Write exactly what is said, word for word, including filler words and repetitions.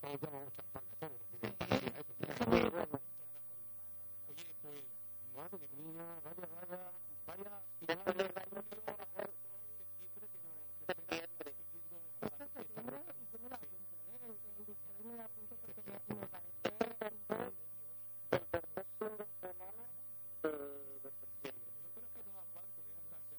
llamamos champán de todo. Oye, pues, madre mía, vaya, vaya, vaya, vaya,